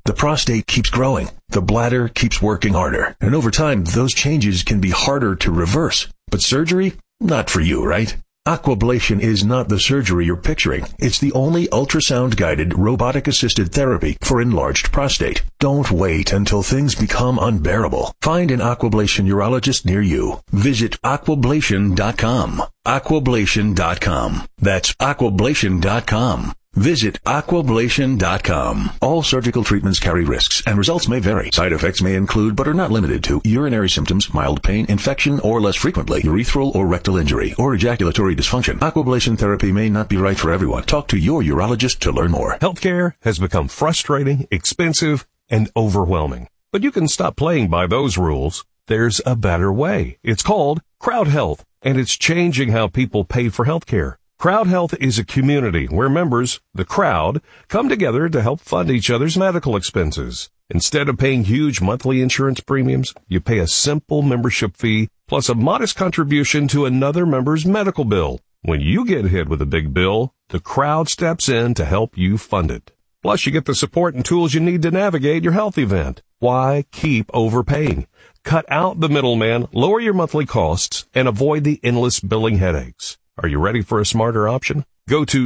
The prostate keeps growing. The bladder keeps working harder. And over time, those changes can be harder to reverse. But surgery? Not for you, right? Aquablation is not the surgery you're picturing. It's the only ultrasound-guided, robotic-assisted therapy for enlarged prostate. Don't wait until things become unbearable. Find an Aquablation urologist near you. Visit aquablation.com. Aquablation.com. That's aquablation.com. Visit aquablation.com. All surgical treatments carry risks, and results may vary. Side effects may include, but are not limited to, urinary symptoms, mild pain, infection, or less frequently, urethral or rectal injury, or ejaculatory dysfunction. Aquablation therapy may not be right for everyone. Talk to your urologist to learn more. Healthcare has become frustrating, expensive, and overwhelming. But you can stop playing by those rules. There's a better way. It's called Crowd Health, and it's changing how people pay for healthcare. Crowd Health is a community where members, the crowd, come together to help fund each other's medical expenses. Instead of paying huge monthly insurance premiums, you pay a simple membership fee plus a modest contribution to another member's medical bill. When you get hit with a big bill, the crowd steps in to help you fund it. Plus, you get the support and tools you need to navigate your health event. Why keep overpaying? Cut out the middleman, lower your monthly costs, and avoid the endless billing headaches. Are you ready for a smarter option? Go to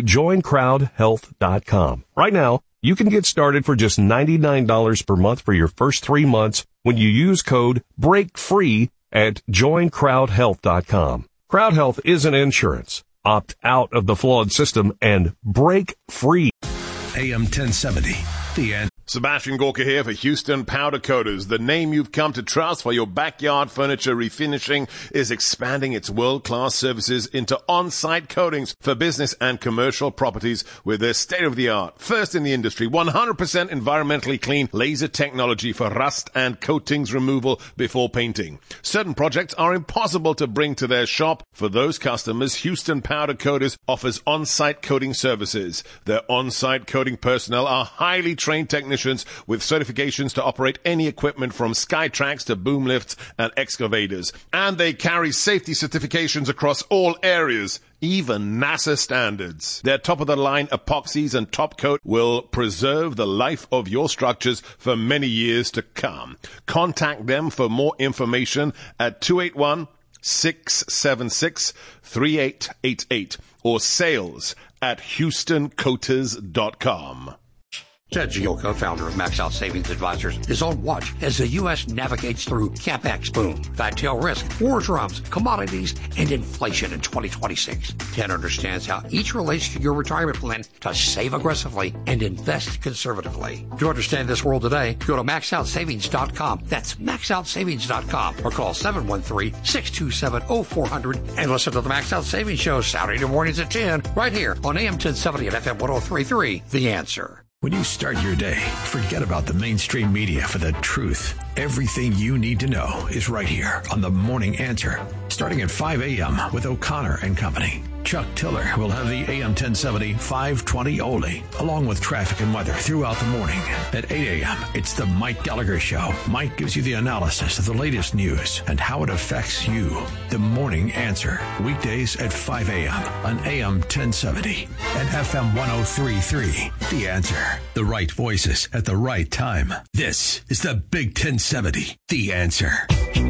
joincrowdhealth.com. Right now, you can get started for just $99 per month for your first 3 months when you use code BREAKFREE at joincrowdhealth.com. Crowd Health isn't insurance. Opt out of the flawed system and break free. AM 1070. The end. Sebastian Gorka here for Houston Powder Coaters. The name you've come to trust for your backyard furniture refinishing is expanding its world-class services into on-site coatings for business and commercial properties with their state-of-the-art, first in the industry, 100% environmentally clean laser technology for rust and coatings removal before painting. Certain projects are impossible to bring to their shop. For those customers, Houston Powder Coaters offers on-site coating services. Their on-site coating personnel are highly trained technicians with certifications to operate any equipment from Skytrax to boom lifts and excavators. And they carry safety certifications across all areas, even NASA standards. Their top-of-the-line epoxies and top coat will preserve the life of your structures for many years to come. Contact them for more information at 281-676-3888 or sales@HoustonCoaters.com. Ted Gioka, founder of Max Out Savings Advisors, is on watch as the U.S. navigates through CapEx boom, fat tail risk, war drums, commodities, and inflation in 2026. Ted understands how each relates to your retirement plan to save aggressively and invest conservatively. To understand this world today, go to MaxOutSavings.com. That's MaxOutSavings.com or call 713-627-0400 and listen to the Max Out Savings Show Saturday mornings at 10 right here on AM 1070 and FM 103.3. The Answer. When you start your day, forget about the mainstream media for the truth. Everything you need to know is right here on The Morning Answer, starting at 5 a.m. with O'Connor and Company. Chuck Tiller will have the AM 1070 520 only, along with traffic and weather throughout the morning. At 8 a.m., it's the Mike Gallagher Show. Mike gives you the analysis of the latest news and how it affects you. The Morning Answer, weekdays at 5 a.m. on AM 1070 and FM 103.3. The Answer. The right voices at the right time. This is the Big 1070. The Answer.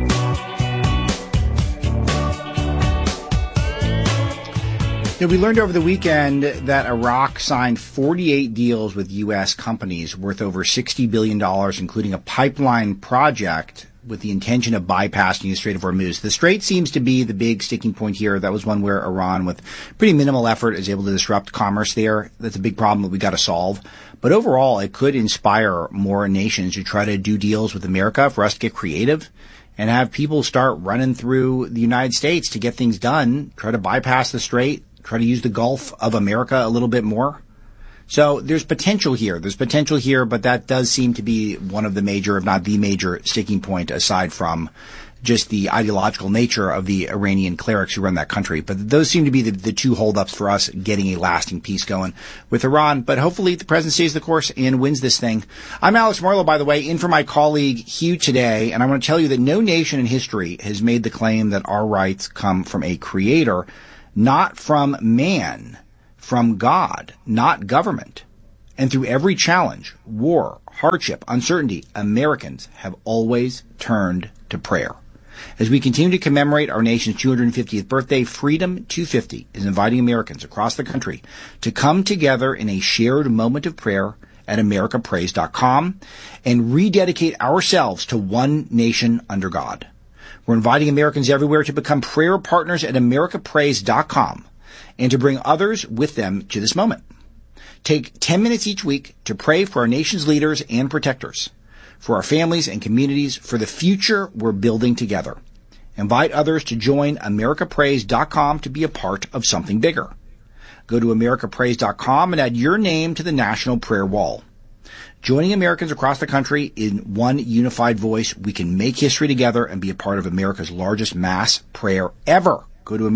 We learned over the weekend that Iraq signed 48 deals with U.S. companies worth over $60 billion, including a pipeline project with the intention of bypassing the Strait of Hormuz. The Strait seems to be the big sticking point here. That was one where Iran, with pretty minimal effort, is able to disrupt commerce there. That's a big problem that we got to solve. But overall, it could inspire more nations to try to do deals with America, for us to get creative and have people start running through the United States to get things done, try to bypass the Strait, try to use the Gulf of America a little bit more. So there's potential here. But that does seem to be one of the major, if not the major, sticking point, aside from just the ideological nature of the Iranian clerics who run that country. But those seem to be the two holdups for us getting a lasting peace going with Iran. But hopefully the president stays the course and wins this thing. I'm Alex Marlow, by the way, in for my colleague Hugh today. And I want to tell you that no nation in history has made the claim that our rights come from a creator, not from man, from God, not government. And through every challenge, war, hardship, uncertainty, Americans have always turned to prayer. As we continue to commemorate our nation's 250th birthday, Freedom 250 is inviting Americans across the country to come together in a shared moment of prayer at americaprays.com and rededicate ourselves to one nation under God. We're inviting Americans everywhere to become prayer partners at americaprays.com and to bring others with them to this moment. Take 10 minutes each week to pray for our nation's leaders and protectors, for our families and communities, for the future we're building together. Invite others to join americaprays.com to be a part of something bigger. Go to americaprays.com and add your name to the National Prayer Wall. Joining Americans across the country in one unified voice, we can make history together and be a part of America's largest mass prayer ever. Go to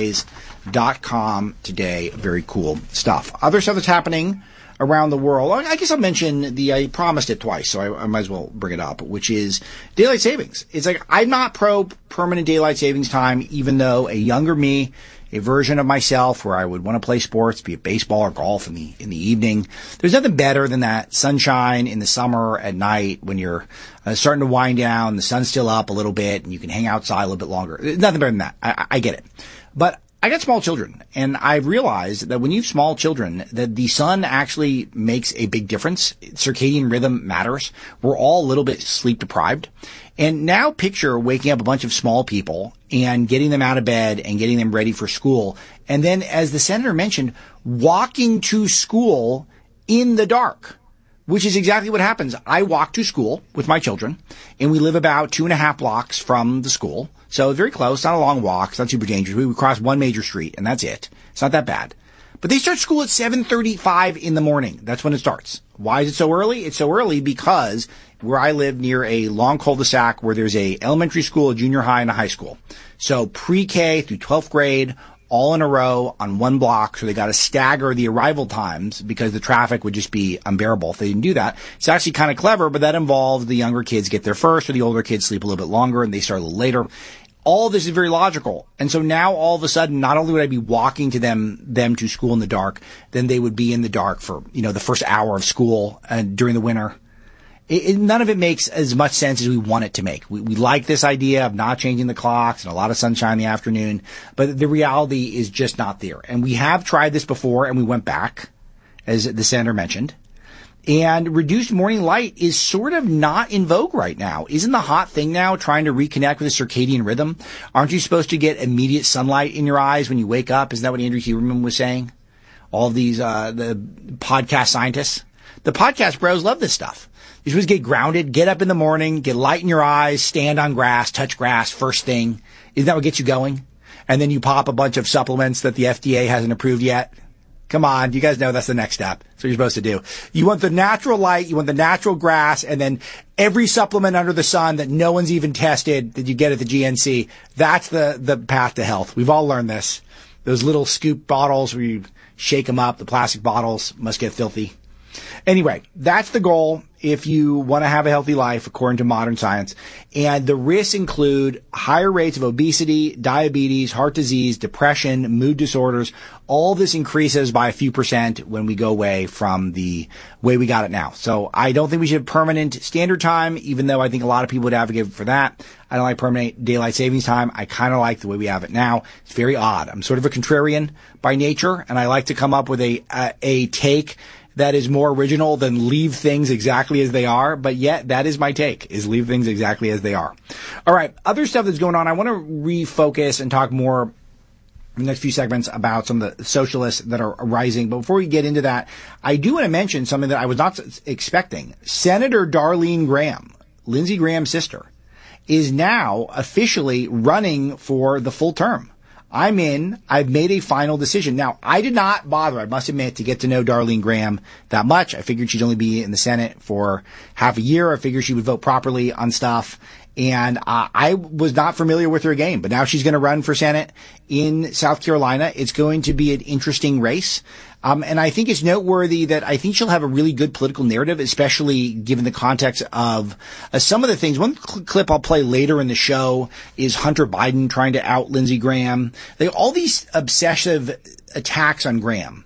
americaprays.com today. Very cool stuff. Other stuff that's happening around the world. I guess I'll mention I promised it twice, so I might as well bring it up, which is daylight savings. It's like, I'm not pro permanent daylight savings time, even though a younger me, a version of myself where I would want to play sports, be it baseball or golf in the evening. There's nothing better than that sunshine in the summer at night when you're starting to wind down, the sun's still up a little bit, and you can hang outside a little bit longer. There's nothing better than that. I get it. But I got small children, and I've realized that when you have small children, that the sun actually makes a big difference. Circadian rhythm matters. We're all a little bit sleep deprived. And now picture waking up a bunch of small people and getting them out of bed and getting them ready for school. And then, as the senator mentioned, walking to school in the dark, which is exactly what happens. I walk to school with my children, and we live about 2.5 blocks from the school. So very close, not a long walk, it's not super dangerous. We cross one major street, and that's it. It's not that bad. But they start school at 7:35 in the morning. That's when it starts. Why is it so early? It's so early because where I live near a long cul-de-sac where there's a elementary school, a junior high, and a high school. So pre-K through 12th grade, all in a row on one block. So they got to stagger the arrival times because the traffic would just be unbearable if they didn't do that. It's actually kind of clever, but that involves the younger kids get there first or the older kids sleep a little bit longer and they start a little later. All this is very logical. And so now all of a sudden, not only would I be walking to them to school in the dark, then they would be in the dark for, the first hour of school during the winter. None of it makes as much sense as we want it to make. We like this idea of not changing the clocks and a lot of sunshine in the afternoon, but the reality is just not there. And we have tried this before and we went back, as the senator mentioned. And reduced morning light is sort of not in vogue right now. Isn't the hot thing now trying to reconnect with the circadian rhythm? Aren't you supposed to get immediate sunlight in your eyes when you wake up? Isn't that what Andrew Huberman was saying? All of these, the podcast scientists. The podcast bros love this stuff. You're supposed to get grounded, get up in the morning, get light in your eyes, stand on grass, touch grass first thing. Isn't that what gets you going? And then you pop a bunch of supplements that the FDA hasn't approved yet. Come on, you guys know that's the next step. That's what you're supposed to do. You want the natural light, you want the natural grass, and then every supplement under the sun that no one's even tested that you get at the GNC. That's the path to health. We've all learned this. Those little scoop bottles where you shake them up, the plastic bottles must get filthy. Anyway, that's the goal if you want to have a healthy life, according to modern science. And the risks include higher rates of obesity, diabetes, heart disease, depression, mood disorders. All this increases by a few percent when we go away from the way we got it now. So I don't think we should have permanent standard time, even though I think a lot of people would advocate for that. I don't like permanent daylight savings time. I kind of like the way we have it now. It's very odd. I'm sort of a contrarian by nature, and I like to come up with a take that is more original than leave things exactly as they are. But yet that is my take, is leave things exactly as they are. All right. Other stuff that's going on. I want to refocus and talk more in the next few segments about some of the socialists that are rising. But before we get into that, I do want to mention something that I was not expecting. Senator Darlene Graham, Lindsey Graham's sister, is now officially running for the full term. I've made a final decision. Now, I did not bother, I must admit, to get to know Darlene Graham that much. I figured she'd only be in the Senate for half a year. I figured she would vote properly on stuff. And I was not familiar with her game, but now she's going to run for Senate in South Carolina. It's going to be an interesting race. And I think it's noteworthy that I think she'll have a really good political narrative, especially given the context of some of the things. One clip I'll play later in the show is Hunter Biden trying to out Lindsey Graham. All these obsessive attacks on Graham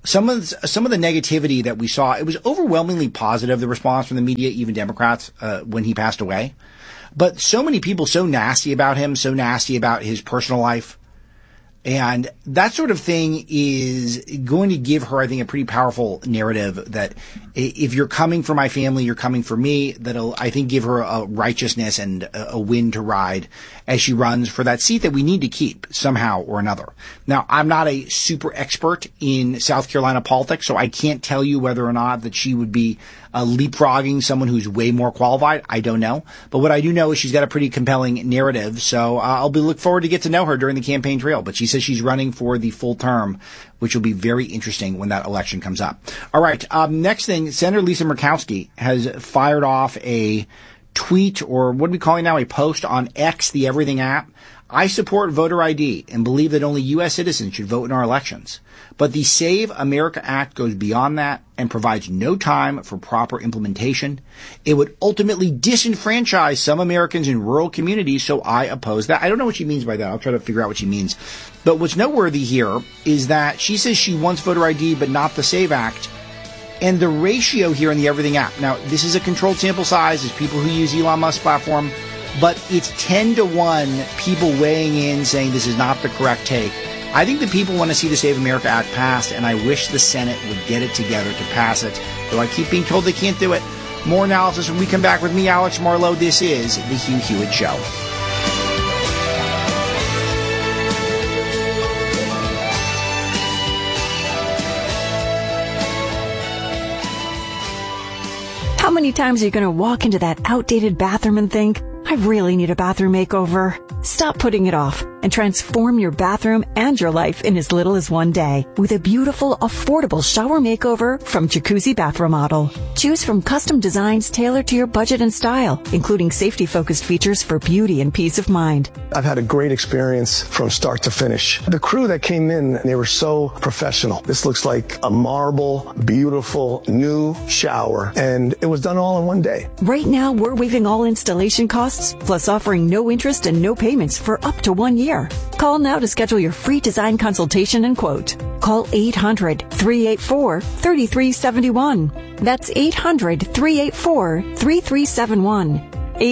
some of the negativity that we saw, it was overwhelmingly positive, the response from the media, even Democrats, when he passed away. But so many people so nasty about him, so nasty about his personal life. And that sort of thing is going to give her, I think, a pretty powerful narrative that if you're coming for my family, you're coming for me. That'll, I think, give her a righteousness and a wind to ride as she runs for that seat that we need to keep somehow or another. Now, I'm not a super expert in South Carolina politics, so I can't tell you whether or not that she would be leapfrogging someone who's way more qualified. I don't know. But what I do know is she's got a pretty compelling narrative. So I'll look forward to get to know her during the campaign trail. But she says she's running for the full term, which will be very interesting when that election comes up. All right. Next thing, Senator Lisa Murkowski has fired off a tweet, or what are we calling now, a post on X, the Everything app. I support voter ID and believe that only U.S. citizens should vote in our elections. But the Save America Act goes beyond that and provides no time for proper implementation. It would ultimately disenfranchise some Americans in rural communities, so I oppose that. I don't know what she means by that. I'll try to figure out what she means. But what's noteworthy here is that she says she wants voter ID but not the Save Act. And the ratio here in the Everything app, now this is a controlled sample size, there's people who use Elon Musk's platform, but it's 10-1 people weighing in saying this is not the correct take. I think the people want to see the Save America Act passed, and I wish the Senate would get it together to pass it, though I keep being told they can't do it. More analysis when we come back with me, Alex Marlowe. This is The Hugh Hewitt Show. How many times are you going to walk into that outdated bathroom and think, I really need a bathroom makeover? Stop putting it off and transform your bathroom and your life in as little as one day with a beautiful, affordable shower makeover from Jacuzzi Bath Remodel. Choose from custom designs tailored to your budget and style, including safety-focused features for beauty and peace of mind. I've had a great experience from start to finish. The crew that came in, they were so professional. This looks like a marble, beautiful, new shower, and it was done all in one day. Right now, we're waiving all installation costs, plus offering no interest and no payments for up to 1 year. Call now to schedule your free design consultation and quote. Call 800-384-3371. That's 800-384-3371.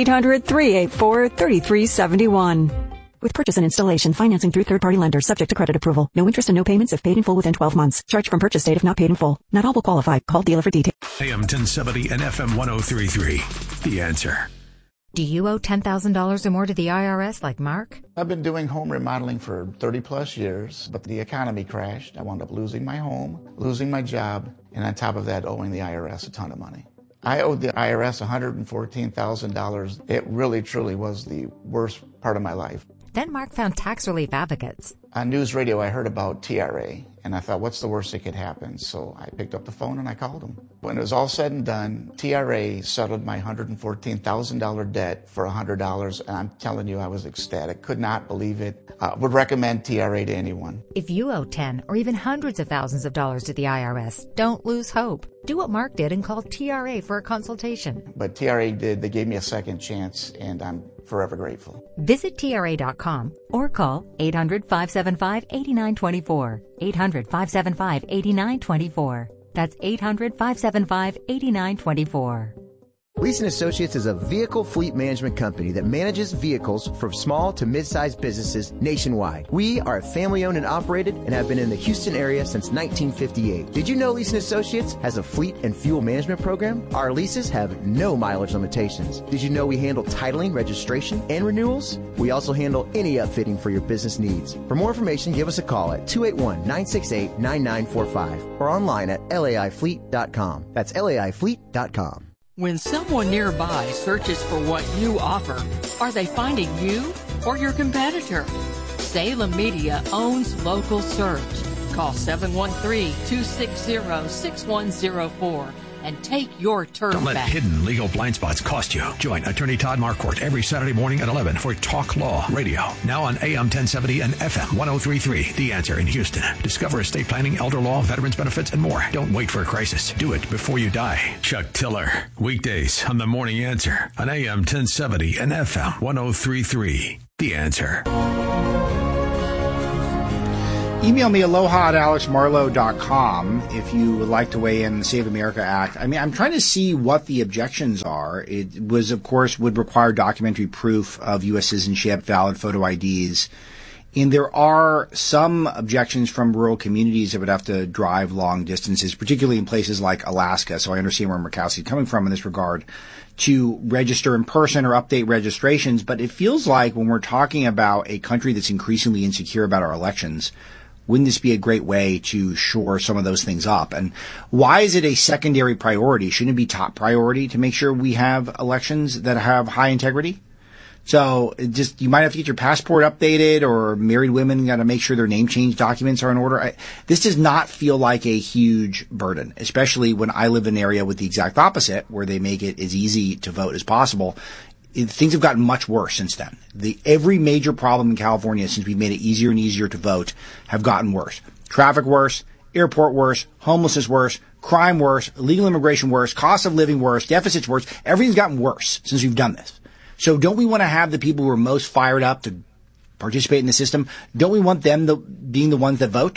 800-384-3371. With purchase and installation, financing through third-party lenders, subject to credit approval. No interest and no payments if paid in full within 12 months. Charge from purchase date if not paid in full. Not all will qualify. Call dealer for details. AM 1070 and FM 103.3. The Answer. Do you owe $10,000 or more to the IRS like Mark? I've been doing home remodeling for 30 plus years, but the economy crashed. I wound up losing my home, losing my job, and on top of that, owing the IRS a ton of money. I owed the IRS $114,000. It really, truly was the worst part of my life. Then Mark found Tax Relief Advocates. On news radio, I heard about TRA, and I thought, what's the worst that could happen? So I picked up the phone and I called them. When it was all said and done, TRA settled my $114,000 debt for $100, and I'm telling you, I was ecstatic. Could not believe it. Would recommend TRA to anyone. If you owe 10 or even hundreds of thousands of dollars to the IRS, don't lose hope. Do what Mark did and call TRA for a consultation. But TRA did. They gave me a second chance, and I'm forever grateful. Visit TRA.com or call 800-575-8924. 800-575-8924. That's 800-575-8924. Leeson Associates is a vehicle fleet management company that manages vehicles for small to mid-sized businesses nationwide. We are family-owned and operated and have been in the Houston area since 1958. Did you know Leeson Associates has a fleet and fuel management program? Our leases have no mileage limitations. Did you know we handle titling, registration, and renewals? We also handle any upfitting for your business needs. For more information, give us a call at 281-968-9945 or online at laifleet.com. That's laifleet.com. When someone nearby searches for what you offer, are they finding you or your competitor? Salem Media owns local search. Call 713-260-6104 and take your turn Don't let back. hidden legal blind spots cost you. Join attorney Todd Marquardt every Saturday morning at 11 for Talk Law Radio. Now on AM 1070 and FM 103.3. The Answer in Houston. Discover estate planning, elder law, veterans benefits, and more. Don't wait for a crisis. Do it before you die. Chuck Tiller. Weekdays on The Morning Answer on AM 1070 and FM 103.3. The Answer. Email me aloha@alexmarlow.com if you would like to weigh in the Save America Act. I mean, I'm trying to see what the objections are. It was, of course, would require documentary proof of U.S. citizenship, valid photo IDs. And there are some objections from rural communities that would have to drive long distances, particularly in places like Alaska. So I understand where Murkowski is coming from in this regard, to register in person or update registrations. But it feels like when we're talking about a country that's increasingly insecure about our elections, wouldn't this be a great way to shore some of those things up? And why is it a secondary priority? Shouldn't it be top priority to make sure we have elections that have high integrity? So just, you might have to get your passport updated, or married women got to make sure their name change documents are in order. This does not feel like a huge burden, especially when I live in an area with the exact opposite, where they make it as easy to vote as possible. Things have gotten much worse since then. Every major problem in California since we've made it easier and easier to vote have gotten worse. Traffic worse, airport worse, homelessness worse, crime worse, illegal immigration worse, cost of living worse, deficits worse. Everything's gotten worse since we've done this. So don't we want to have the people who are most fired up to participate in the system? Don't we want them being the ones that vote?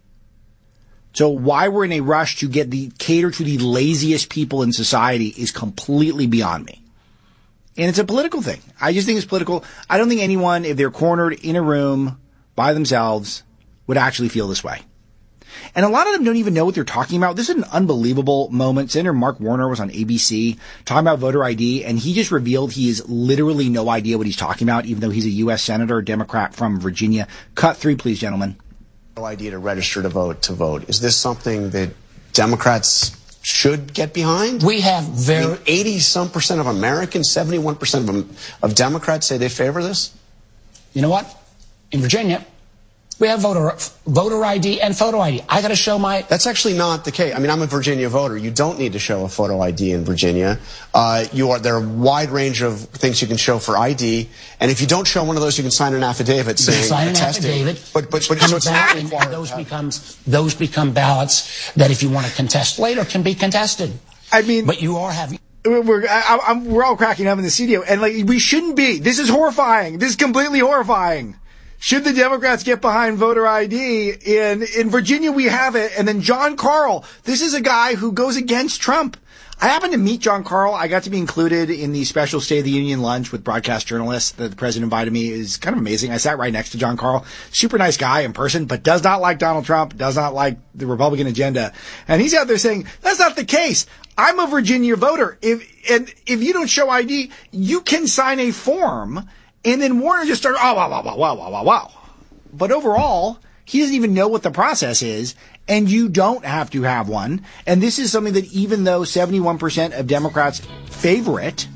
So why we're in a rush to cater to the laziest people in society is completely beyond me. And it's a political thing. I just think it's political. I don't think anyone, if they're cornered in a room by themselves, would actually feel this way. And a lot of them don't even know what they're talking about. This is an unbelievable moment. Senator Mark Warner was on ABC talking about voter ID, and he just revealed he has literally no idea what he's talking about, even though he's a U.S. Senator, a Democrat from Virginia. Cut 3, please, gentlemen. No idea to register to vote. Is this something that Democrats should get behind? We have 80-some% of Americans, 71% of Democrats say they favor this? You know what? In Virginia, we have voter ID and photo ID. I got to show my... That's actually not the case. I mean, I'm a Virginia voter. You don't need to show a photo ID in Virginia. There are a wide range of things you can show for ID. And if you don't show one of those, you can sign an affidavit saying... Sign an affidavit. But so it's not required. Those become ballots that, if you want to contest later, can be contested. I mean... But you are having... We're all cracking up in the studio. And we shouldn't be. This is horrifying. This is completely horrifying. Should the Democrats get behind voter ID? In Virginia, we have it. And then John Karl. This is a guy who goes against Trump. I happened to meet John Karl. I got to be included in the special State of the Union lunch with broadcast journalists that the president invited me. It was kind of amazing. I sat right next to John Karl. Super nice guy in person, but does not like Donald Trump, does not like the Republican agenda. And he's out there saying, that's not the case. I'm a Virginia voter. If you don't show ID, you can sign a form. And then Warner just started, wow. But overall, he doesn't even know what the process is, and you don't have to have one. And this is something that, even though 71% of Democrats favor it,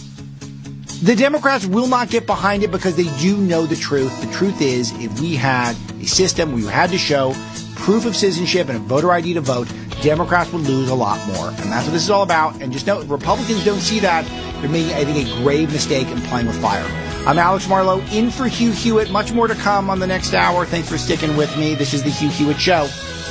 the Democrats will not get behind it because they do know the truth. The truth is, if we had a system where you had to show proof of citizenship and a voter ID to vote, Democrats would lose a lot more. And that's what this is all about. And just know, if Republicans don't see that, they're making, I think, a grave mistake in playing with fire. I'm Alex Marlow, in for Hugh Hewitt. Much more to come on the next hour. Thanks for sticking with me. This is the Hugh Hewitt Show.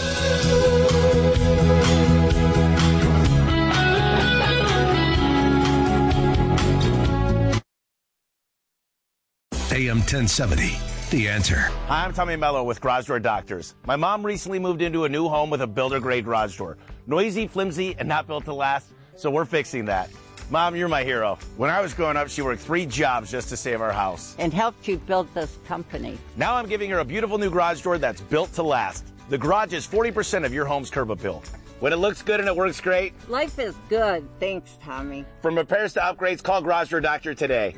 AM 1070, The Answer. Hi, I'm Tommy Mello with Garage Door Doctors. My mom recently moved into a new home with a builder-grade garage door. Noisy, flimsy, and not built to last, so we're fixing that. Mom, you're my hero. When I was growing up, she worked 3 jobs just to save our house. And helped you build this company. Now I'm giving her a beautiful new garage door that's built to last. The garage is 40% of your home's curb appeal. When it looks good and it works great. Life is good. Thanks, Tommy. From repairs to upgrades, call Garage Door Doctor today.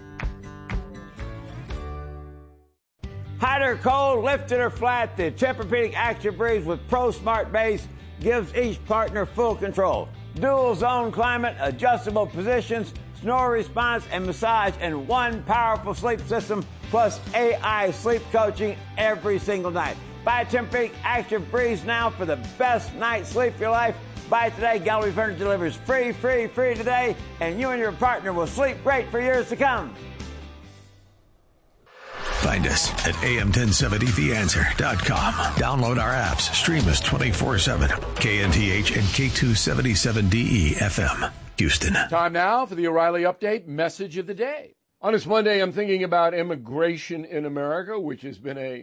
Hot or cold, lifted or flat, the Tempur-Pedic Action Breeze with Pro Smart Base gives each partner full control. Dual zone climate, adjustable positions, snore response, and massage in one powerful sleep system, plus AI sleep coaching every single night. Buy Tempur-Pedic Action Breeze now for the best night's sleep of your life. Buy it today. Gallery Furniture delivers free today, and you and your partner will sleep great for years to come. Find us at am1070theanswer.com. Download our apps. Stream us 24/7. KNTH and K277DE FM, Houston. Time now for the O'Reilly Update Message of the Day. On this Monday, I'm thinking about immigration in America, which has been a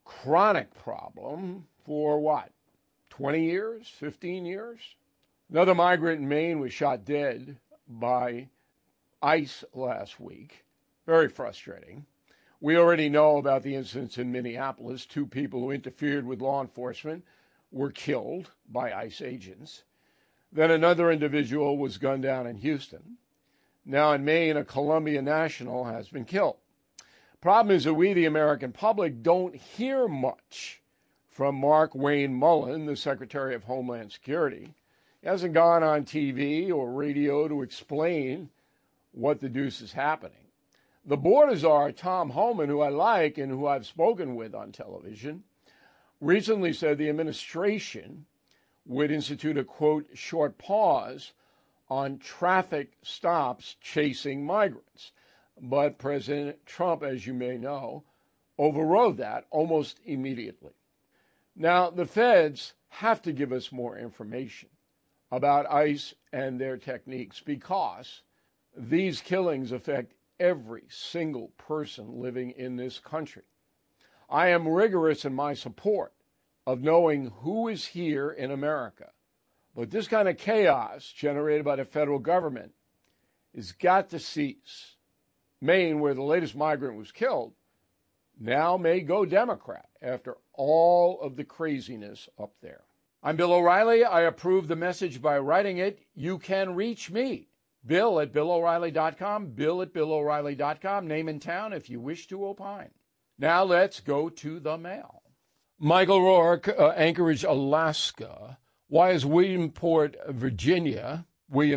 chronic problem for what, 20 years, 15 years? Another migrant in Maine was shot dead by ICE last week. Very frustrating. We already know about the incidents in Minneapolis. 2 people who interfered with law enforcement were killed by ICE agents. Then another individual was gunned down in Houston. Now in Maine, a Columbia national has been killed. Problem is that we, the American public, don't hear much from Mark Wayne Mullen, the Secretary of Homeland Security. He hasn't gone on TV or radio to explain what the deuce is happening. The border czar, Tom Homan, who I like and who I've spoken with on television, recently said the administration would institute a, quote, short pause on traffic stops chasing migrants. But President Trump, as you may know, overrode that almost immediately. Now, the feds have to give us more information about ICE and their techniques because these killings affect every single person living in this country. I am rigorous in my support of knowing who is here in America. But this kind of chaos generated by the federal government has got to cease. Maine, where the latest migrant was killed, now may go Democrat after all of the craziness up there. I'm Bill O'Reilly. I approve the message by writing it. You can reach me, Bill at BillO'Reilly.com, Bill at BillO'Reilly.com, name and town if you wish to opine. Now let's go to the mail. Michael Rourke, Anchorage, Alaska. Why is Williamsburg, Virginia,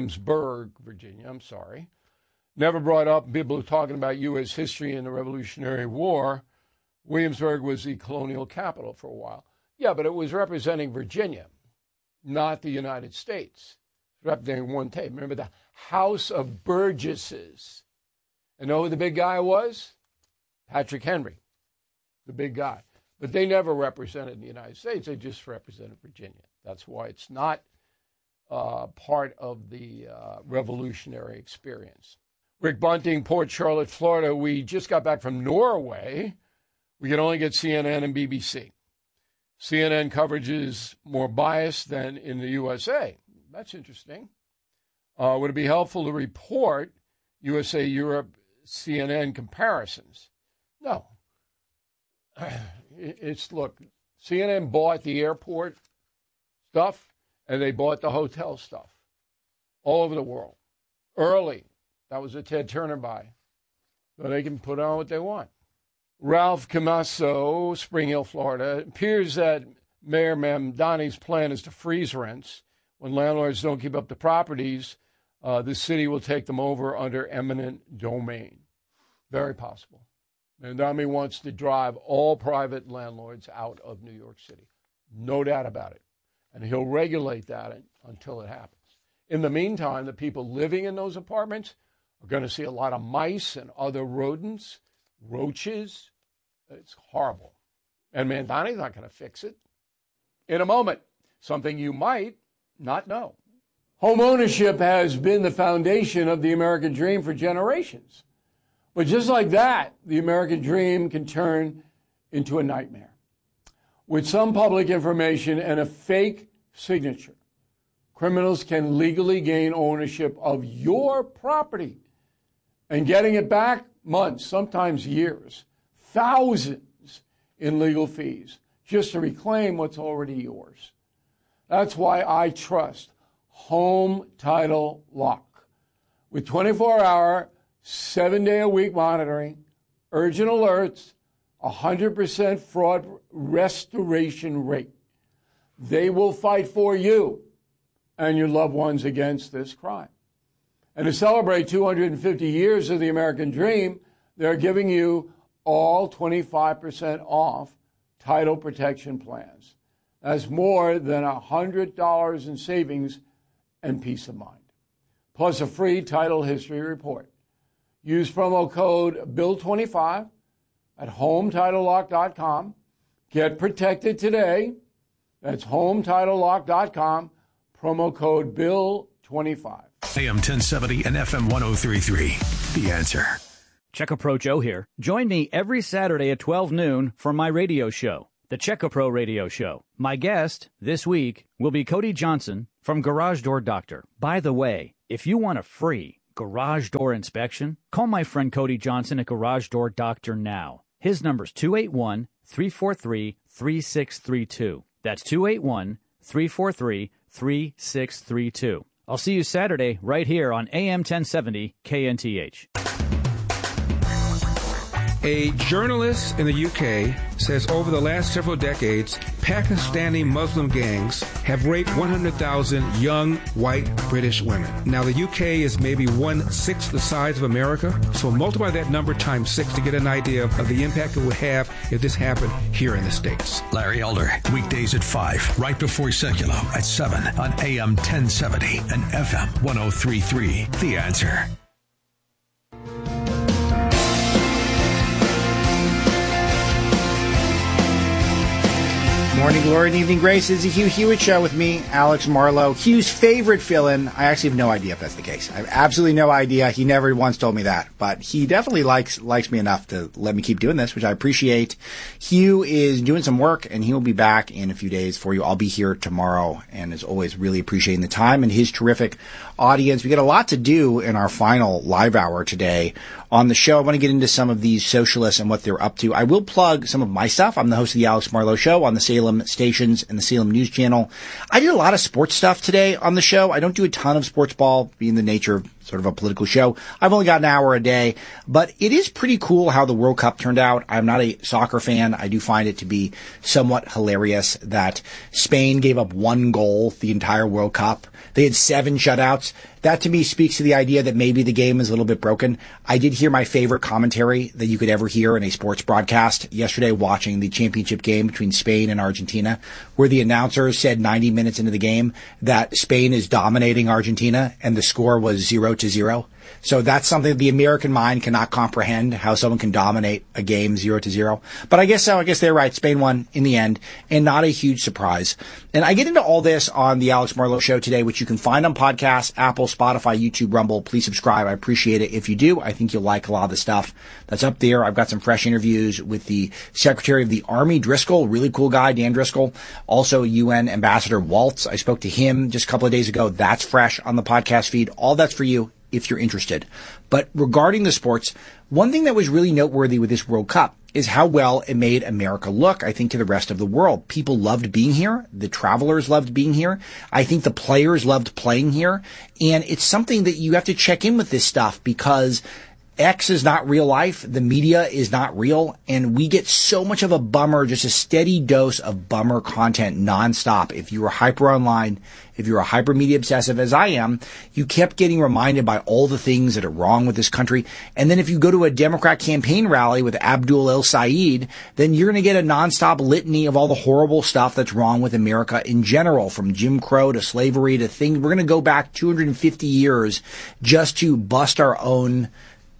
never brought up? People are talking about U.S. history and the Revolutionary War. Williamsburg was the colonial capital for a while. Yeah, but it was representing Virginia, not the United States. Representing one tape. Remember the House of Burgesses. And know who the big guy was? Patrick Henry, the big guy. But they never represented the United States. They just represented Virginia. That's why it's not part of the revolutionary experience. Rick Bunting, Port Charlotte, Florida. We just got back from Norway. We can only get CNN and BBC. CNN coverage is more biased than in the USA. That's interesting. Would it be helpful to report USA, Europe, CNN comparisons? No. Look, CNN bought the airport stuff and they bought the hotel stuff all over the world. Early. That was a Ted Turner buy. So they can put on what they want. Ralph Camasso, Spring Hill, Florida. It appears that Mayor Mamdani's plan is to freeze rents. When landlords don't keep up the properties, the city will take them over under eminent domain. Very possible. Mamdani wants to drive all private landlords out of New York City. No doubt about it. And he'll regulate that until it happens. In the meantime, the people living in those apartments are going to see a lot of mice and other rodents, roaches. It's horrible. And Mamdani's not going to fix it. In a moment, something you might not know. Home ownership has been the foundation of the American dream for generations. But just like that, the American dream can turn into a nightmare. With some public information and a fake signature, criminals can legally gain ownership of your property. And getting it back, months, sometimes years, thousands in legal fees, just to reclaim what's already yours. That's why I trust Home Title Lock. With 24-hour, 7-day-a-week monitoring, urgent alerts, 100% fraud restoration rate. They will fight for you and your loved ones against this crime. And to celebrate 250 years of the American dream, they're giving you all 25% off title protection plans. That's more than $100 in savings and peace of mind. Plus a free title history report. Use promo code BILL25 at HomeTitleLock.com. Get protected today. That's HomeTitleLock.com. Promo code BILL25. AM 1070 and FM 1033. The Answer. CheckaPro Joe here. Join me every Saturday at 12 noon for my radio show, the CheckaPro Radio Show. My guest this week will be Cody Johnson from Garage Door Doctor. By the way, if you want a free garage door inspection, call my friend Cody Johnson at Garage Door Doctor now. His number's 281-343-3632. That's 281-343-3632. I'll see you Saturday right here on AM 1070 KNTH. A journalist in the UK says over the last several decades, Pakistani Muslim gangs have raped 100,000 young white British women. Now, the UK is maybe 1/6 the size of America, so multiply that number times 6 to get an idea of the impact it would have if this happened here in the States. Larry Elder, weekdays at 5, right before Secular at 7 on AM 1070 and FM 103.3. The Answer. Morning glory and evening grace. It's the Hugh Hewitt Show with me, Alex Marlowe. Hugh's favorite fill-in. I actually have no idea if that's the case. I have absolutely no idea. He never once told me that. But he definitely likes me enough to let me keep doing this, which I appreciate. Hugh is doing some work, and he will be back in a few days for you. I'll be here tomorrow, and as always, really appreciating the time and his terrific audience. We got a lot to do in our final live hour today on the show. I want to get into some of these socialists and what they're up to. I will plug some of my stuff. I'm the host of the Alex Marlowe Show on the Salem stations and the Salem News Channel. I did a lot of sports stuff today on the show. I don't do a ton of sports ball, being the nature of sort of a political show. I've only got an hour a day, but it is pretty cool how the World Cup turned out. I'm not a soccer fan. I do find it to be somewhat hilarious that Spain gave up 1 goal the entire World Cup. They had 7 shutouts. That to me speaks to the idea that maybe the game is a little bit broken. I did hear my favorite commentary that you could ever hear in a sports broadcast yesterday watching the championship game between Spain and Argentina, where the announcer said 90 minutes into the game that Spain is dominating Argentina and the score was 0-0. So that's something the American mind cannot comprehend, how someone can dominate a game 0-0. But I guess so. I guess they're right. Spain won in the end, and not a huge surprise. And I get into all this on the Alex Marlowe Show today, which you can find on podcasts, Apple, Spotify, YouTube, Rumble. Please subscribe. I appreciate it if you do. I think you'll like a lot of the stuff that's up there. I've got some fresh interviews with the Secretary of the Army, Driscoll, really cool guy, Dan Driscoll. Also UN Ambassador Waltz. I spoke to him just a couple of days ago. That's fresh on the podcast feed. All that's for you if you're interested. But regarding the sports, one thing that was really noteworthy with this World Cup is how well it made America look, I think, to the rest of the world. People loved being here. The travelers loved being here. I think the players loved playing here. And it's something that you have to check in with this stuff because X is not real life. The media is not real. And we get so much of a bummer, just a steady dose of bummer content nonstop. If you were hyper online, if you're a hyper media obsessive as I am, you kept getting reminded by all the things that are wrong with this country. And then if you go to a Democrat campaign rally with Abdul El Sayed, then you're going to get a nonstop litany of all the horrible stuff that's wrong with America in general, from Jim Crow to slavery to things. We're going to go back 250 years just to bust our own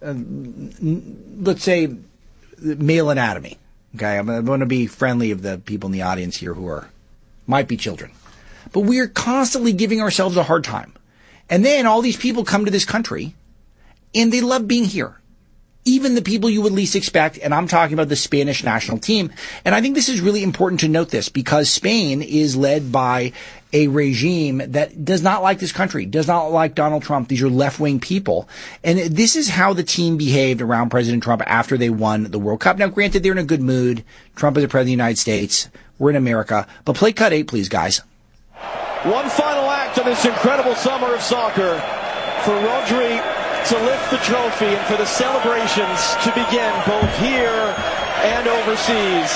let's say, male anatomy. Okay, I'm going to be friendly of the people in the audience here who might be children. But we are constantly giving ourselves a hard time. And then all these people come to this country, and they love being here. Even the people you would least expect, and I'm talking about the Spanish national team. And I think this is really important to note this, because Spain is led by a regime that does not like this country, does not like Donald Trump. These are left-wing people. And this is how the team behaved around President Trump after they won the World Cup. Now, granted, they're in a good mood. Trump is the president of the United States. We're in America. But play cut 8, please, guys. One final act of this incredible summer of soccer for Rodri to lift the trophy and for the celebrations to begin both here and overseas.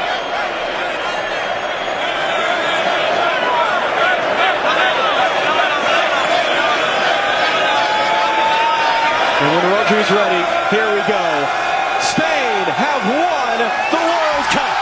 And when Rodri's ready, here we go. Spain have won the World Cup.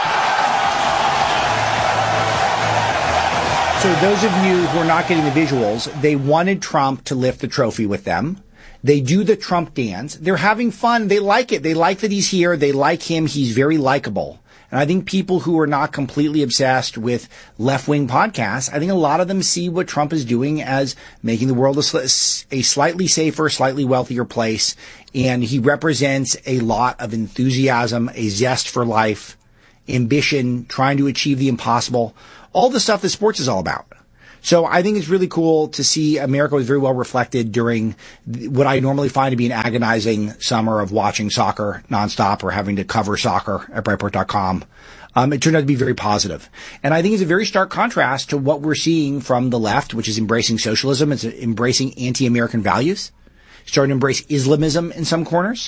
So those of you who are not getting the visuals, they wanted Trump to lift the trophy with them. They do the Trump dance. They're having fun. They like it. They like that he's here. They like him. He's very likable. And I think people who are not completely obsessed with left-wing podcasts, I think a lot of them see what Trump is doing as making the world a slightly safer, slightly wealthier place. And he represents a lot of enthusiasm, a zest for life, ambition, trying to achieve the impossible, all the stuff that sports is all about. So I think it's really cool to see America was very well reflected during what I normally find to be an agonizing summer of watching soccer nonstop or having to cover soccer at Breitbart.com. It turned out to be very positive. And I think it's a very stark contrast to what we're seeing from the left, which is embracing socialism. It's embracing anti-American values, starting to embrace Islamism in some corners,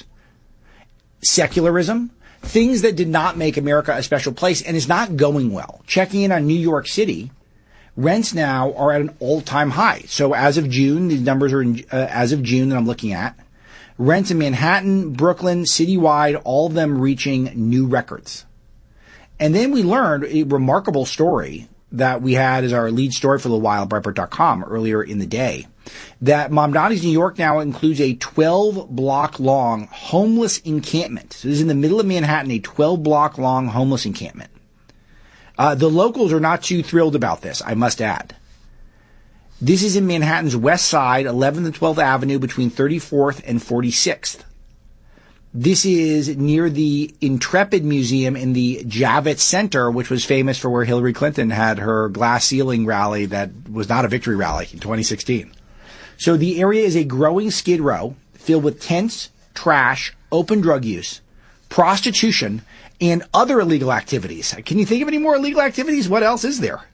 secularism, things that did not make America a special place and is not going well. Checking in on New York City, rents now are at an all-time high. So as of June, these numbers are as of June that I'm looking at. Rents in Manhattan, Brooklyn, citywide, all of them reaching new records. And then we learned a remarkable story that we had as our lead story for a little while at Breitbart.com earlier in the day, that Mamdani's New York now includes a 12-block-long homeless encampment. So this is in the middle of Manhattan, a 12-block-long homeless encampment. The locals are not too thrilled about this, I must add. This is in Manhattan's west side, 11th and 12th Avenue, between 34th and 46th. This is near the Intrepid Museum in the Javits Center, which was famous for where Hillary Clinton had her glass ceiling rally that was not a victory rally in 2016. So the area is a growing skid row filled with tents, trash, open drug use, prostitution, and other illegal activities. Can you think of any more illegal activities? What else is there?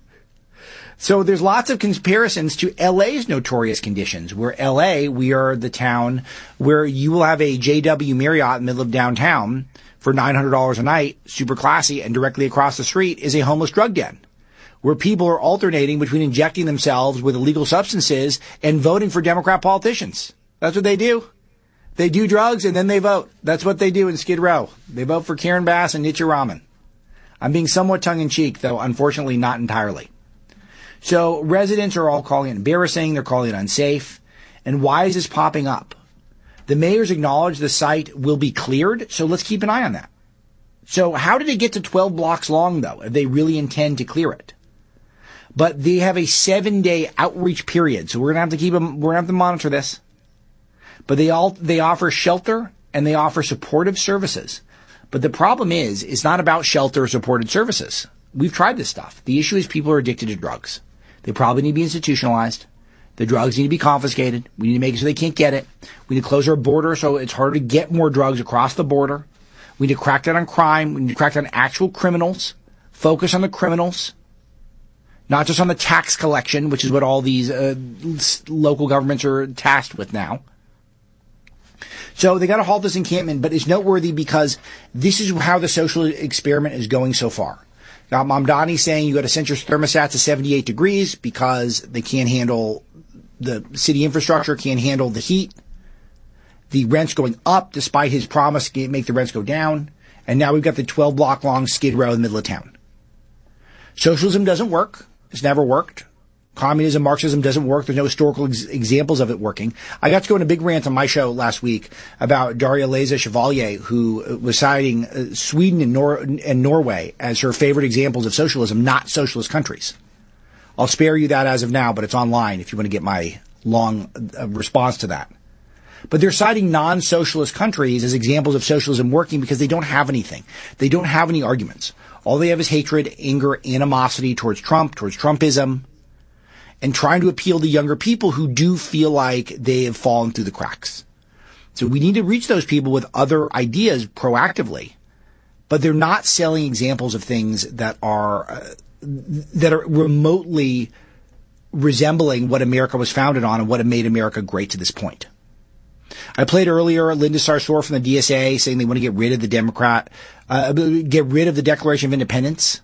So there's lots of comparisons to LA's notorious conditions, where LA, we are the town where you will have a JW Marriott in the middle of downtown for $900 a night, super classy, and directly across the street is a homeless drug den, where people are alternating between injecting themselves with illegal substances and voting for Democrat politicians. That's what they do. They do drugs and then they vote. That's what they do in Skid Row. They vote for Karen Bass and Nietzsche Raman. I'm being somewhat tongue-in-cheek, though unfortunately not entirely. So residents are all calling it embarrassing. They're calling it unsafe. And why is this popping up? The mayors acknowledge the site will be cleared, so let's keep an eye on that. So how did it get to 12 blocks long, though, if they really intend to clear it? But they have a 7-day outreach period, so we're going to have to monitor this. But they offer shelter and they offer supportive services. But the problem is, it's not about shelter or supported services. We've tried this stuff. The issue is people are addicted to drugs. They probably need to be institutionalized. The drugs need to be confiscated. We need to make it so they can't get it. We need to close our border so it's harder to get more drugs across the border. We need to crack down on crime. We need to crack down on actual criminals. Focus on the criminals. Not just on the tax collection, which is what all these local governments are tasked with now. So they got to halt this encampment, but it's noteworthy because this is how the social experiment is going so far. Got Mamdani saying you got to set your thermostat to 78 degrees because they can't handle, the city infrastructure can't handle the heat. The rent's going up despite his promise to make the rents go down. And now we've got the 12-block long Skid Row in the middle of town. Socialism doesn't work. It's never worked. Communism, Marxism doesn't work. There's no historical examples of it working. I got to go on a big rant on my show last week about Daria Leza Chevalier, who was citing Sweden and Norway as her favorite examples of socialism, not socialist countries. I'll spare you that as of now, but it's online if you want to get my long response to that. But they're citing non-socialist countries as examples of socialism working because they don't have anything. They don't have any arguments. All they have is hatred, anger, animosity towards Trump, towards Trumpism, and trying to appeal to younger people who do feel like they have fallen through the cracks. So we need to reach those people with other ideas proactively, but they're not selling examples of things that are remotely resembling what America was founded on and what had made America great to this point. I played earlier Linda Sarsour from the DSA saying they want to get rid of the get rid of the Declaration of Independence.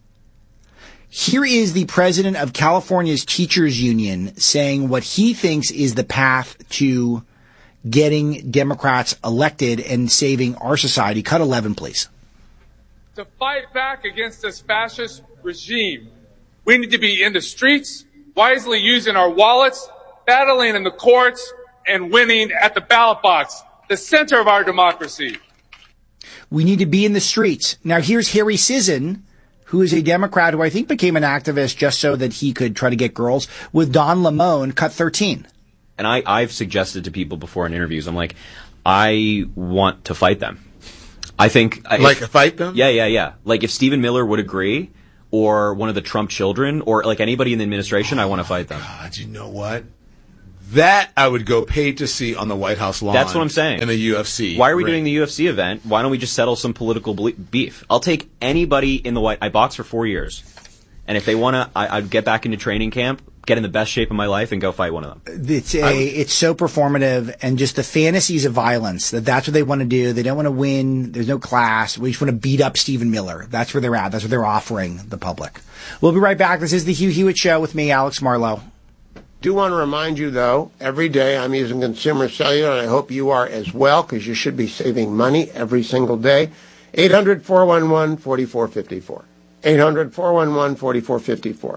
Here is the president of California's teachers union saying what he thinks is the path to getting Democrats elected and saving our society. Cut 11, please. To fight back against this fascist regime, we need to be in the streets, wisely using our wallets, battling in the courts, and winning at the ballot box, the center of our democracy. We need to be in the streets. Now, here's Harry Sisson, who is a Democrat who I think became an activist just so that he could try to get girls, with Don Lemon, cut 13. And I've suggested to people before in interviews, I'm like, I want to fight them. I think... fight them? Yeah. Like, if Stephen Miller would agree, or one of the Trump children, or like anybody in the administration, I want to fight them. God, you know what? That I would go pay to see on the White House lawn. That's what I'm saying. In the UFC. Why are we doing the UFC event? Why don't we just settle some political beef? I'll take anybody in the White... I boxed for 4 years. And if they want to, I'd get back into training camp, get in the best shape of my life, and go fight one of them. It's so performative, and just the fantasies of violence, that's what they want to do. They don't want to win. There's no class. We just want to beat up Stephen Miller. That's where they're at. That's what they're offering the public. We'll be right back. This is the Hugh Hewitt Show with me, Alex Marlowe. Do want to remind you, though, every day I'm using Consumer Cellular, and I hope you are as well, because you should be saving money every single day. 800-411-4454. 800-411-4454.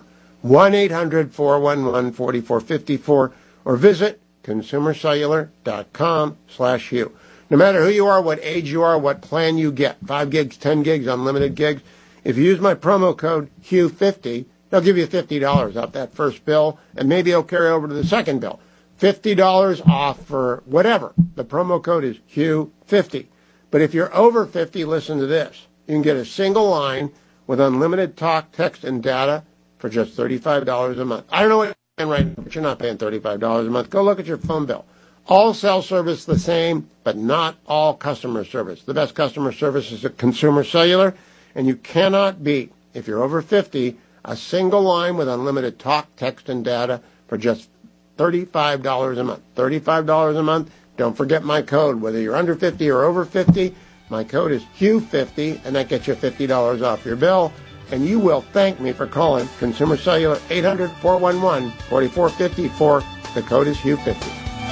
1-800-411-4454. Or visit consumercellular.com/Hugh. No matter who you are, what age you are, what plan you get, 5 gigs, 10 gigs, unlimited gigs, if you use my promo code HUGH50, they'll give you $50 off that first bill, and maybe it'll carry over to the second bill. $50 off for whatever. The promo code is HUGH50. But if you're over 50, listen to this. You can get a single line with unlimited talk, text, and data for just $35 a month. I don't know what you're paying right now, but you're not paying $35 a month. Go look at your phone bill. All cell service the same, but not all customer service. The best customer service is at Consumer Cellular, and you cannot beat, if you're over 50, a single line with unlimited talk, text, and data for just $35 a month. $35 a month. Don't forget my code. Whether you're under 50 or over 50, my code is HUGH50, and that gets you $50 off your bill. And you will thank me for calling Consumer Cellular 800-411-4454. The code is HUGH50.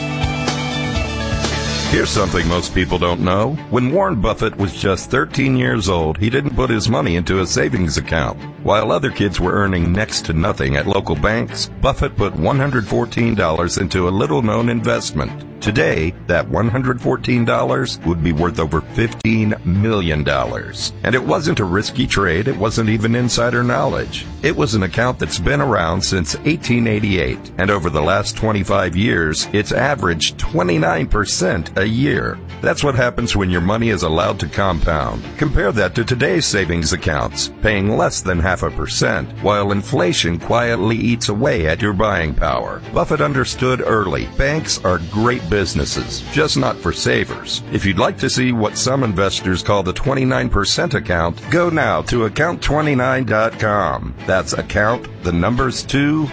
Here's something most people don't know. When Warren Buffett was just 13 years old, he didn't put his money into a savings account. While other kids were earning next to nothing at local banks, Buffett put $114 into a little-known investment. Today, that $114 would be worth over $15 million. And it wasn't a risky trade. It wasn't even insider knowledge. It was an account that's been around since 1888. And over the last 25 years, it's averaged 29% a year. That's what happens when your money is allowed to compound. Compare that to today's savings accounts, paying less than 0.5%, while inflation quietly eats away at your buying power. Buffett understood early. Banks are great businesses, just not for savers. If you'd like to see what some investors call the 29% account, go now to account29.com. That's account, the numbers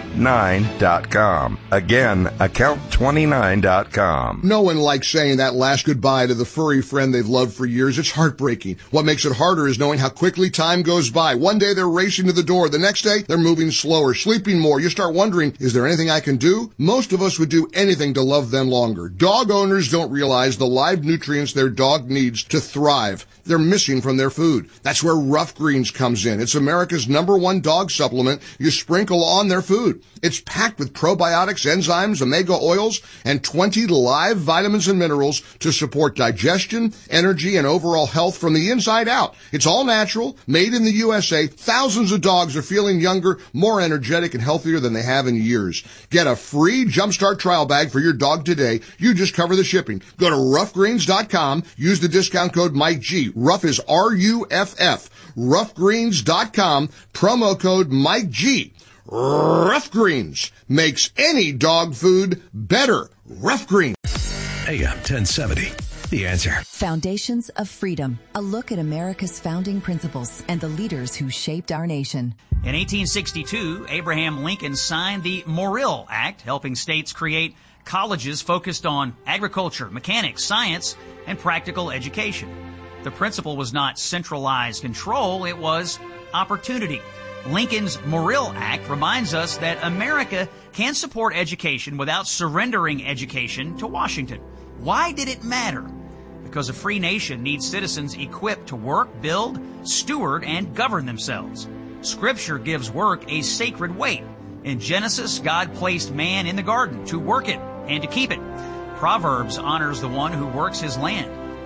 29.com. Again, account29.com. No one likes saying that last goodbye to the furry friend they've loved for years. It's heartbreaking. What makes it harder is knowing how quickly time goes by. One day they're racing to the door. The next day they're moving slower, sleeping more. You start wondering, is there anything I can do? Most of us would do anything to love them longer. Dog owners don't realize the live nutrients their dog needs to thrive. They're missing from their food. That's where Rough Greens comes in. It's America's #1 dog supplement you sprinkle on their food. It's packed with probiotics, enzymes, omega oils, and 20 live vitamins and minerals to support digestion, energy, and overall health from the inside out. It's all natural, made in the USA. Thousands of dogs are feeling younger, more energetic, and healthier than they have in years. Get a free Jumpstart trial bag for your dog today. You just cover the shipping. Go to roughgreens.com. Use the discount code MikeG. Rough is R-U-F-F. Roughgreens.com. Promo code MikeG. Rough Greens makes any dog food better. Rough Greens. AM 1070. The Answer. Foundations of Freedom. A look at America's founding principles and the leaders who shaped our nation. In 1862, Abraham Lincoln signed the Morrill Act, helping states create colleges focused on agriculture, mechanics, science, and practical education. The principle was not centralized control, it was opportunity. Lincoln's Morrill Act reminds us that America can support education without surrendering education to Washington. Why did it matter? Because a free nation needs citizens equipped to work, build, steward, and govern themselves. Scripture gives work a sacred weight. In Genesis, God placed man in the garden to work it and to keep it. Proverbs honors the one who works his land.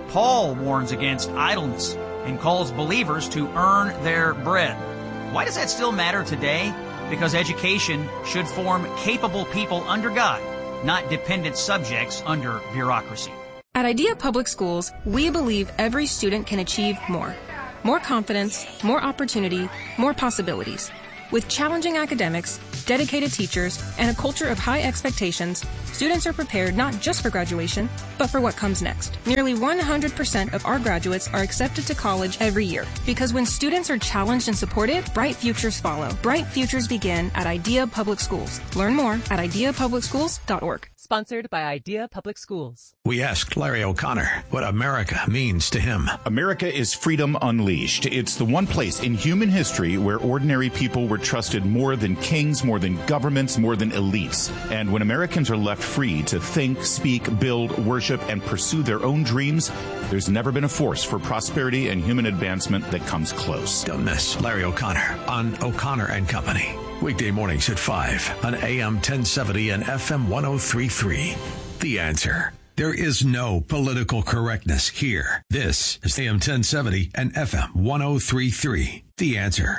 Paul warns against idleness and calls believers to earn their bread. Why does that still matter today? Because education should form capable people under God, not dependent subjects under bureaucracy. At Idea Public Schools, we believe every student can achieve more. More confidence, more opportunity, more possibilities. With challenging academics, dedicated teachers, and a culture of high expectations, students are prepared not just for graduation, but for what comes next. Nearly 100% of our graduates are accepted to college every year. Because when students are challenged and supported, bright futures follow. Bright futures begin at Idea Public Schools. Learn more at ideapublicschools.org. Sponsored by Idea Public Schools. We asked Larry O'Connor what America means to him. America is freedom unleashed. It's the one place in human history where ordinary people were trusted more than kings, more than governments, more than elites. And when Americans are left free to think, speak, build, worship, and pursue their own dreams, there's never been a force for prosperity and human advancement that comes close. Don't miss Larry O'Connor on O'Connor and Company. Weekday mornings at 5 on AM 1070 and FM 103.3. The Answer. There is no political correctness here. This is AM 1070 and FM 103.3. The Answer.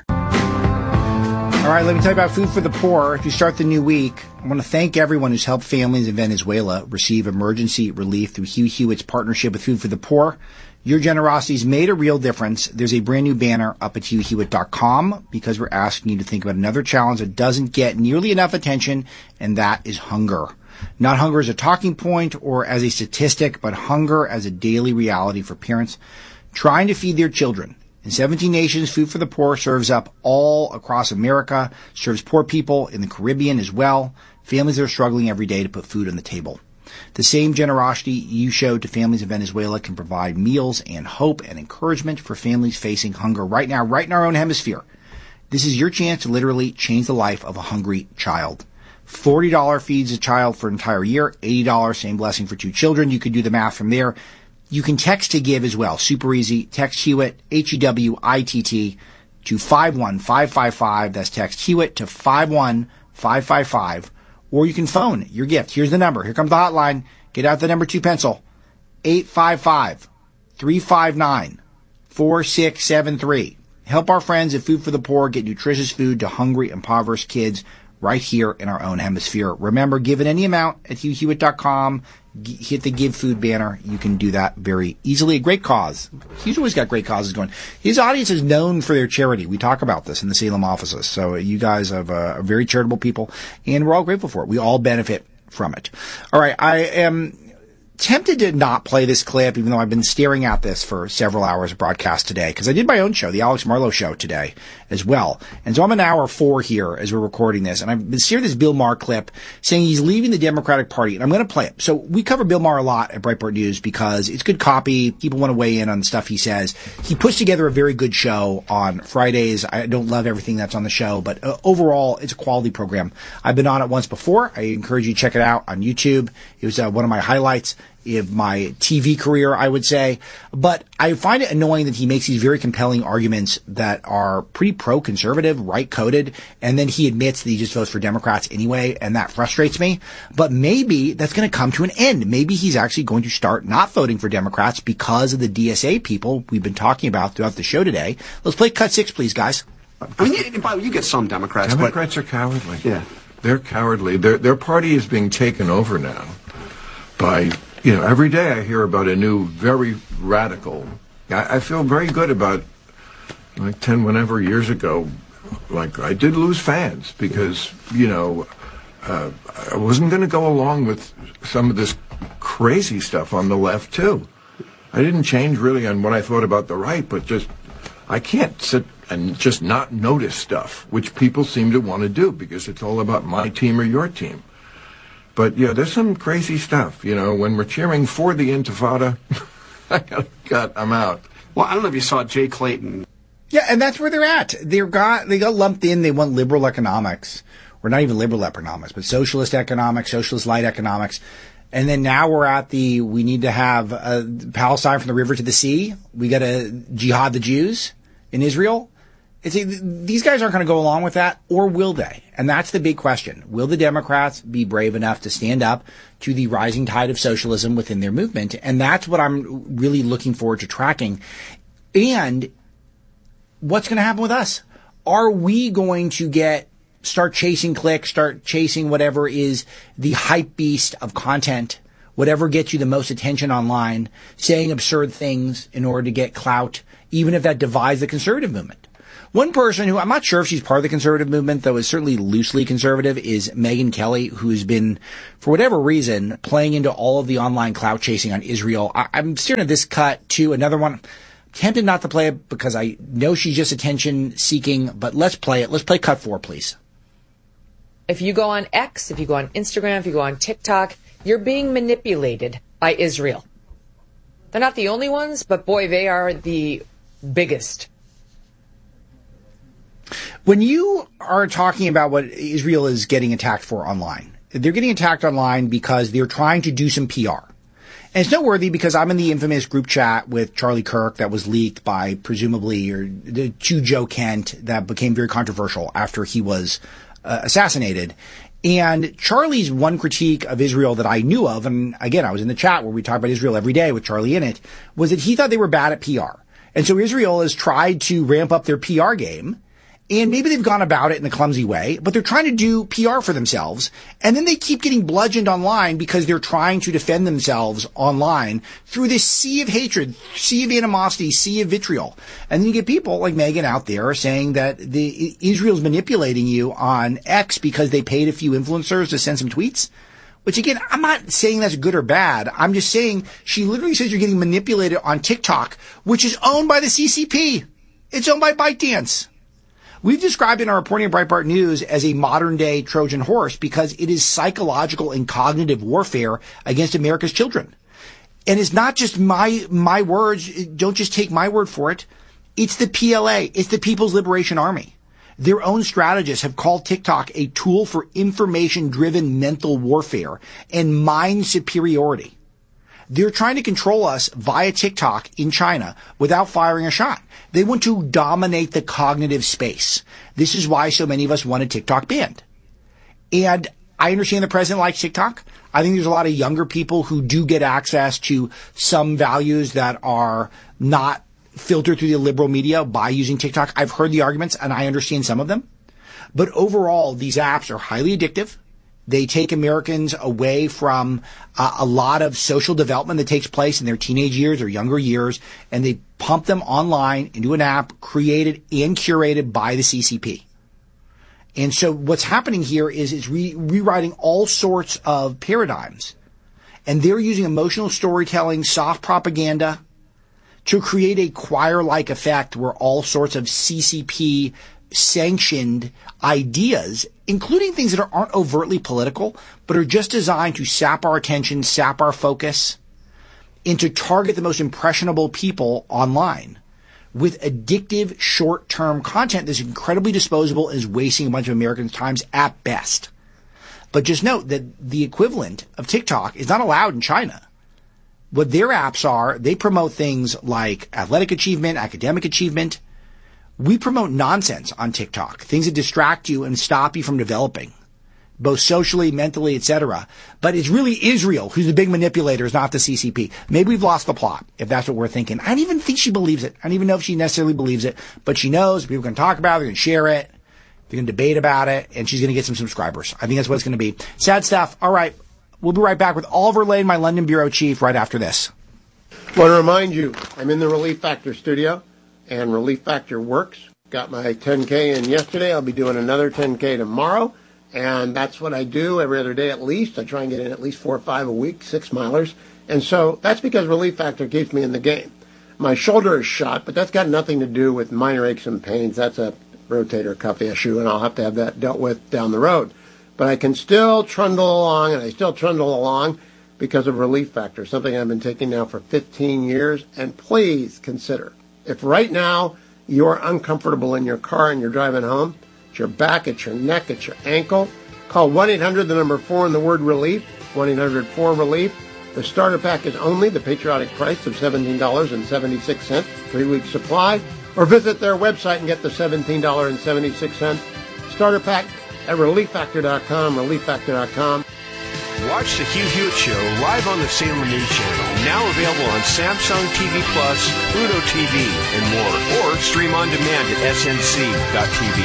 All right, let me tell you about Food for the Poor. If you start the new week, I want to thank everyone who's helped families in Venezuela receive emergency relief through Hugh Hewitt's partnership with Food for the Poor. Your generosity's made a real difference. There's a brand new banner up at HughHewitt.com because we're asking you to think about another challenge that doesn't get nearly enough attention, and that is hunger. Not hunger as a talking point or as a statistic, but hunger as a daily reality for parents trying to feed their children. In 17 nations, Food for the Poor serves up all across America, serves poor people in the Caribbean as well, families that are struggling every day to put food on the table. The same generosity you showed to families in Venezuela can provide meals and hope and encouragement for families facing hunger right now, right in our own hemisphere. This is your chance to literally change the life of a hungry child. $40 feeds a child for an entire year, $80, same blessing for 2 children. You could do the math from there. You can text to give as well. Super easy. Text Hewitt, Hewitt, to 51555. That's text Hewitt to 51555. Or you can phone your gift. Here's the number. Here comes the hotline. Get out the number 2 pencil. 855-359-4673. Help our friends at Food for the Poor get nutritious food to hungry, impoverished kids right here in our own hemisphere. Remember, give it any amount at HughHewitt.com. Hit the Give Food banner. You can do that very easily. A great cause. He's always got great causes going. His audience is known for their charity. We talk about this in the Salem offices. So you guys are very charitable people, and we're all grateful for it. We all benefit from it. All right, I am tempted to not play this clip, even though I've been staring at this for several hours of broadcast today, because I did my own show, the Alex Marlowe Show, today as well. And so I'm an hour 4 here as we're recording this, and I've been seeing this Bill Maher clip saying he's leaving the Democratic Party, and I'm going to play it. So we cover Bill Maher a lot at Breitbart News because it's good copy. People want to weigh in on the stuff he says. He puts together a very good show on Fridays. I don't love everything that's on the show, but overall, it's a quality program. I've been on it once before. I encourage you to check it out on YouTube. It was one of my highlights of my TV career, I would say. But I find it annoying that he makes these very compelling arguments that are pretty pro-conservative, right-coded, and then he admits that he just votes for Democrats anyway, and that frustrates me. But maybe that's going to come to an end. Maybe he's actually going to start not voting for Democrats because of the DSA people we've been talking about throughout the show today. Let's play cut 6, please, guys. I mean, you get some Democrats. Democrats are cowardly. Yeah. They're cowardly. Their party is being taken over now by... You know, every day I hear about a new, very radical. I feel very good about, like 10 whatever years ago, like I did lose fans because, you know, I wasn't going to go along with some of this crazy stuff on the left too. I didn't change really on what I thought about the right, but just, I can't sit and just not notice stuff, which people seem to want to do because it's all about my team or your team. But, yeah, there's some crazy stuff, you know, when we're cheering for the Intifada, I'm out. Well, I don't know if you saw Jay Clayton. Yeah, and that's where they're at. They got lumped in. They want liberal economics, or not even liberal economics, but socialist economics, socialist light economics. And then now we're at we need to have Palestine from the river to the sea. We got to jihad the Jews in Israel. These guys aren't going to go along with that, or will they? And that's the big question. Will the Democrats be brave enough to stand up to the rising tide of socialism within their movement? And that's what I'm really looking forward to tracking. And what's going to happen with us? Are we going to start chasing clicks, start chasing whatever is the hype beast of content, whatever gets you the most attention online, saying absurd things in order to get clout, even if that divides the conservative movement? One person who I'm not sure if she's part of the conservative movement, though is certainly loosely conservative, is Megyn Kelly, who's been, for whatever reason, playing into all of the online clout chasing on Israel. I'm staring at this cut, too. Another one. I'm tempted not to play it because I know she's just attention seeking, but let's play it. Let's play cut 4, please. If you go on X, if you go on Instagram, if you go on TikTok, you're being manipulated by Israel. They're not the only ones, but boy, they are the biggest. When you are talking about what Israel is getting attacked for online, they're getting attacked online because they're trying to do some PR. And it's noteworthy because I'm in the infamous group chat with Charlie Kirk that was leaked by presumably to Joe Kent that became very controversial after he was assassinated. And Charlie's one critique of Israel that I knew of, and again, I was in the chat where we talk about Israel every day with Charlie in it, was that he thought they were bad at PR. And so Israel has tried to ramp up their PR game. And maybe they've gone about it in a clumsy way, but they're trying to do PR for themselves. And then they keep getting bludgeoned online because they're trying to defend themselves online through this sea of hatred, sea of animosity, sea of vitriol. And then you get people like Megyn out there saying that Israel's manipulating you on X because they paid a few influencers to send some tweets. Which again, I'm not saying that's good or bad. I'm just saying she literally says you're getting manipulated on TikTok, which is owned by the CCP. It's owned by ByteDance. We've described in our reporting at Breitbart News as a modern-day Trojan horse because it is psychological and cognitive warfare against America's children. And it's not just my words. Don't just take my word for it. It's the PLA. It's the People's Liberation Army. Their own strategists have called TikTok a tool for information-driven mental warfare and mind superiority. They're trying to control us via TikTok in China without firing a shot. They want to dominate the cognitive space. This is why so many of us wanted TikTok banned. And I understand the president likes TikTok. I think there's a lot of younger people who do get access to some values that are not filtered through the liberal media by using TikTok. I've heard the arguments and I understand some of them. But overall, these apps are highly addictive. They take Americans away from a lot of social development that takes place in their teenage years or younger years, and they pump them online into an app created and curated by the CCP. And so what's happening here is it's rewriting all sorts of paradigms. And they're using emotional storytelling, soft propaganda to create a choir-like effect where all sorts of CCP sanctioned ideas, including things that aren't overtly political, but are just designed to sap our attention, sap our focus, and to target the most impressionable people online with addictive short-term content that's incredibly disposable and is wasting a bunch of Americans' times at best. But just note that the equivalent of TikTok is not allowed in China. What their apps are, they promote things like athletic achievement, academic achievement. We promote nonsense on TikTok, things that distract you and stop you from developing, both socially, mentally, etc. But it's really Israel who's the big manipulator, is not the CCP. Maybe we've lost the plot, if that's what we're thinking. I don't even think she believes it. I don't even know if she necessarily believes it, but she knows people are going to talk about it, they're going to share it, they're going to debate about it, and she's going to get some subscribers. I think that's what it's going to be. Sad stuff. All right. We'll be right back with Oliver Lane, my London bureau chief, right after this. I want to remind you, I'm in the Relief Factor studio, and Relief Factor works. Got my 10K in yesterday. I'll be doing another 10K tomorrow, and that's what I do every other day at least. I try and get in at least 4 or 5 a week, 6 milers, and so that's because Relief Factor keeps me in the game. My shoulder is shot, but that's got nothing to do with minor aches and pains. That's a rotator cuff issue, and I'll have to have that dealt with down the road. But I can still trundle along, and I still trundle along because of Relief Factor, something I've been taking now for 15 years. And please consider, if right now you're uncomfortable in your car and you're driving home, it's your back, it's your neck, it's your ankle, call 1-800, the number 4 and the word relief, 1-800-4-RELIEF. The starter pack is only the patriotic price of $17.76, 3-week supply. Or visit their website and get the $17.76 starter pack at ReliefFactor.com, ReliefFactor.com. Watch the Hugh Hewitt Show live on the Salem News Channel. Now available on Samsung TV Plus, Pluto TV, and more. Or stream on demand at snc.tv.